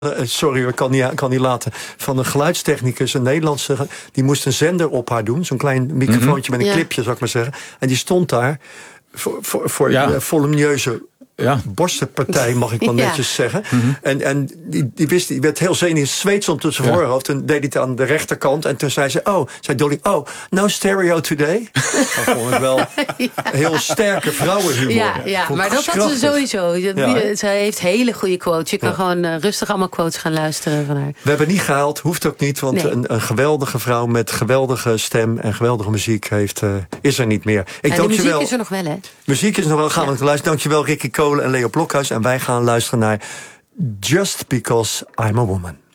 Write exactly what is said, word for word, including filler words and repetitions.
Sorry, ik kan niet, kan niet laten. Van een geluidstechnicus, een Nederlandse. Die moest een zender op haar doen. Zo'n klein microfoontje mm-hmm. met een ja. clipje, zou ik maar zeggen. En die stond daar voor, voor, voor ja. volumineuze ja. borstenpartij, mag ik wel ja. netjes zeggen. Mm-hmm. En, en die, die, wist, die werd heel zenuwig, zweet stond tussen zijn ja. voorhoofd. En deed hij het aan de rechterkant. En toen zei ze, oh, zei Dolly, oh, no stereo today. Dat vond ik wel ja. heel sterke vrouwenhumor. Ja, ja. maar dat had ze sowieso. Ja. Zij heeft hele goede quotes. Je kan ja. gewoon uh, rustig allemaal quotes gaan luisteren van haar. We hebben niet gehaald, hoeft ook niet. Want nee. een, een geweldige vrouw met geweldige stem en geweldige muziek heeft, uh, is er niet meer. Ik en dank de muziek je wel. is er nog wel, hè? Muziek is er nog wel. Gaan we ja. luisteren. Dankjewel Ricky Kolen en Leo Blokhuis. En wij gaan luisteren naar Just Because I'm a Woman.